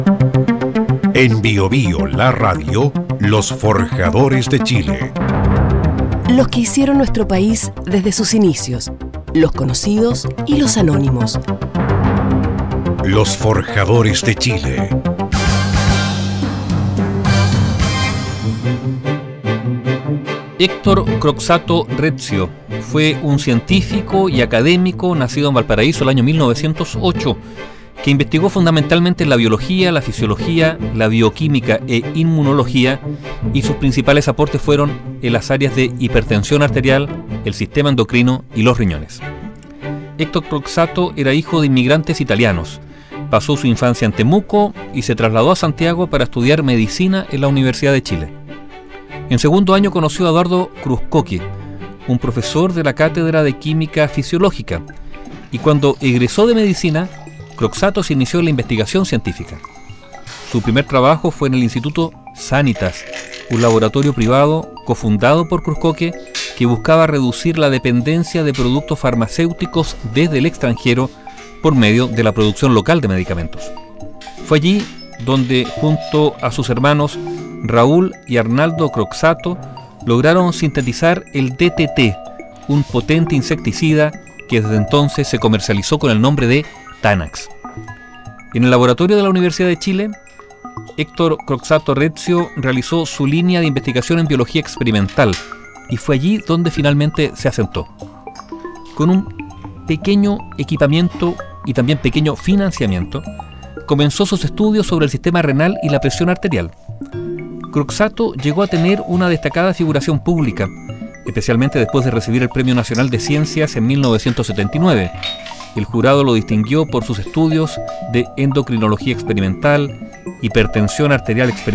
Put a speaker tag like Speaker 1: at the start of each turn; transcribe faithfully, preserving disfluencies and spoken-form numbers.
Speaker 1: En Bio Bio, la radio, los forjadores de Chile.
Speaker 2: Los que hicieron nuestro país desde sus inicios, los conocidos y los anónimos.
Speaker 1: Los forjadores de Chile.
Speaker 3: Héctor Croxatto Rezio fue un científico y académico nacido en Valparaíso el año mil novecientos ocho, que investigó fundamentalmente la biología, la fisiología, la bioquímica e inmunología, y sus principales aportes fueron en las áreas de hipertensión arterial, el sistema endocrino y los riñones. Héctor Croxatto era hijo de inmigrantes italianos. Pasó su infancia en Temuco y se trasladó a Santiago para estudiar medicina en la Universidad de Chile. En segundo año conoció a Eduardo Cruzcoque, un profesor de la Cátedra de Química Fisiológica, y cuando egresó de medicina, Croxatto se inició en la investigación científica. Su primer trabajo fue en el Instituto Sanitas, un laboratorio privado cofundado por Cruzcoque que buscaba reducir la dependencia de productos farmacéuticos desde el extranjero por medio de la producción local de medicamentos. Fue allí donde, junto a sus hermanos Raúl y Arnaldo Croxatto, lograron sintetizar el D T T, un potente insecticida que desde entonces se comercializó con el nombre de Tanax. En el laboratorio de la Universidad de Chile, Héctor Croxatto Rezio realizó su línea de investigación en biología experimental y fue allí donde finalmente se asentó. Con un pequeño equipamiento y también pequeño financiamiento, comenzó sus estudios sobre el sistema renal y la presión arterial. Croxatto llegó a tener una destacada figuración pública, especialmente después de recibir el Premio Nacional de Ciencias en mil novecientos setenta y nueve. El jurado lo distinguió por sus estudios de endocrinología experimental, hipertensión arterial experimental,